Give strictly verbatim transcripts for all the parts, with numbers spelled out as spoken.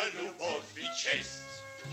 любовь и честь,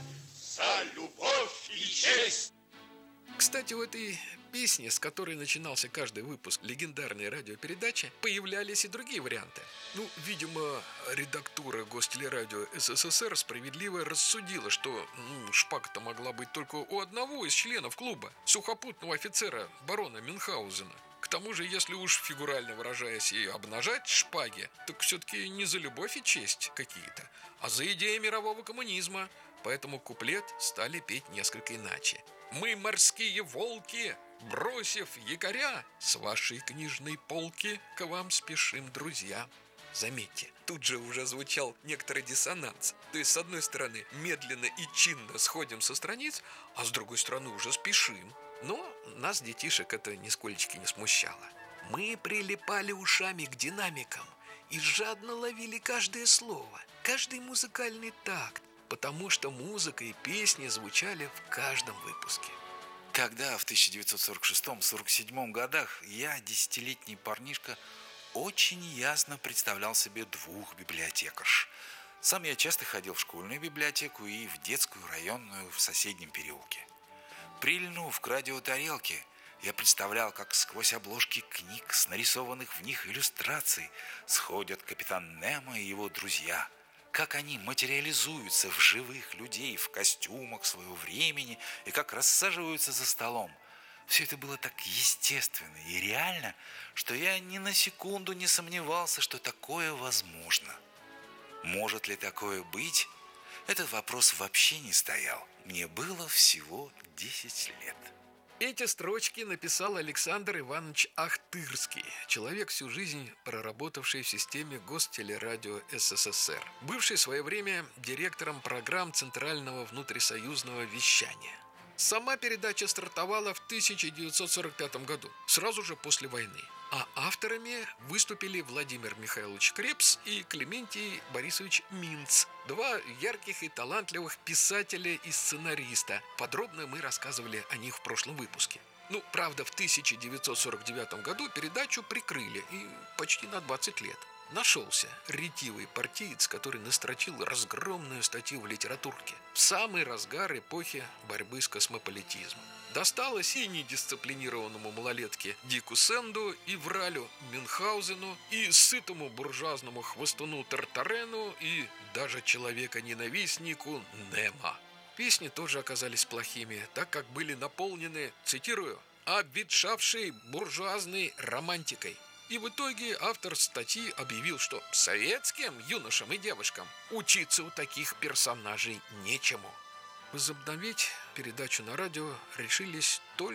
за любовь и честь. Кстати, в этой песне, с которой начинался каждый выпуск легендарной радиопередачи, появлялись и другие варианты. Ну, видимо, редактура Гостелерадио СССР справедливо рассудила, что ну, шпага-то могла быть только у одного из членов клуба, сухопутного офицера барона Мюнхгаузена. К тому же, если уж фигурально выражаясь и обнажать шпаги, так все-таки не за любовь и честь какие-то, а за идеи мирового коммунизма. Поэтому куплет стали петь несколько иначе. «Мы, морские волки, бросив якоря, с вашей книжной полки к вам спешим, друзья». Заметьте, тут же уже звучал некоторый диссонанс. То есть, с одной стороны, медленно и чинно сходим со страниц, а с другой стороны уже спешим. Но нас, детишек, это нисколечки не смущало. Мы прилипали ушами к динамикам и жадно ловили каждое слово, каждый музыкальный такт, потому что музыка и песни звучали в каждом выпуске. Тогда, в тысяча девятьсот сорок шестом — сорок седьмом годах, я, десятилетний парнишка, очень ясно представлял себе двух библиотекарш. Сам я часто ходил в школьную библиотеку и в детскую районную в соседнем переулке. Прильнув к радиотарелке, я представлял, как сквозь обложки книг с нарисованных в них иллюстраций сходят капитан Немо и его друзья, как они материализуются в живых людей в костюмах своего времени и как рассаживаются за столом. Все это было так естественно и реально, что я ни на секунду не сомневался, что такое возможно. Может ли такое быть? Этот вопрос вообще не стоял. Мне было всего десять лет. Эти строчки написал Александр Иванович Ахтырский, человек, всю жизнь проработавший в системе Гостелерадио СССР, бывший в свое время директором программ Центрального внутрисоюзного вещания. Сама передача стартовала в тысяча девятьсот сорок пятом году, сразу же после войны. А авторами выступили Владимир Михайлович Крепс и Клементий Борисович Минц, два ярких и талантливых писателя и сценариста. Подробно мы рассказывали о них в прошлом выпуске. Ну, правда, в тысяча девятьсот сорок девятом году передачу прикрыли, и почти на двадцать лет. Нашелся ретивый партиец, который настрочил разгромную статью в литературке в самый разгар эпохи борьбы с космополитизмом. Досталось и недисциплинированному малолетке Дику Сэнду, и вралю Мюнхгаузену, и сытому буржуазному хвостуну Тартарену, и даже человека-ненавистнику Немо. Песни тоже оказались плохими, так как были наполнены, цитирую, «обветшавшей буржуазной романтикой». И в итоге автор статьи объявил, что советским юношам и девушкам учиться у таких персонажей нечему. Возобновить передачу на радио решились только